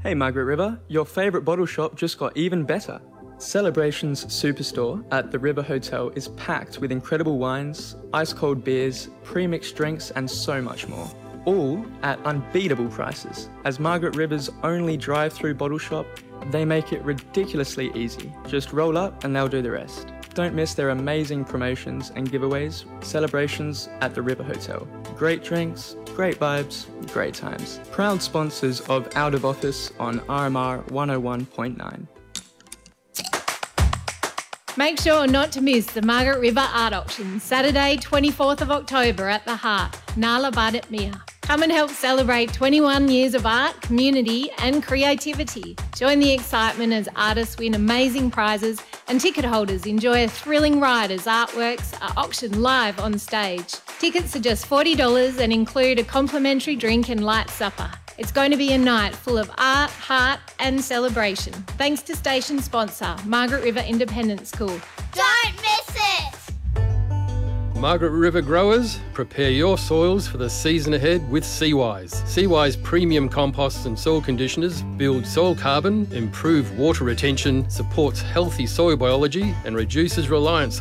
Hey Margaret River, your favourite bottle shop just got even better. Celebrations Superstore at the River Hotel is packed with incredible wines, ice-cold beers, pre-mixed drinks and so much more. All at unbeatable prices. As Margaret River's only drive-through bottle shop, they make it ridiculously easy. Just roll up and they'll do the rest. Don't miss their amazing promotions and giveaways. Celebrations at the River Hotel. Great drinks, great vibes, great times. Proud sponsors of Out of Office on RMR 101.9. Make sure not to miss the Margaret River Art Auction, Saturday 24th of October at the Heart, Nala Badet Mia. Come and help celebrate 21 years of art, community and creativity. Join the excitement as artists win amazing prizes and ticket holders enjoy a thrilling ride as artworks are auctioned live on stage. Tickets are just $40 and include a complimentary drink and light supper. It's going to be a night full of art, heart and celebration. Thanks to station sponsor, Margaret River Independent School. Don't miss it! Margaret River growers, prepare your soils for the season ahead with Seawise. Seawise premium composts and soil conditioners build soil carbon, improve water retention, supports healthy soil biology and reduces reliance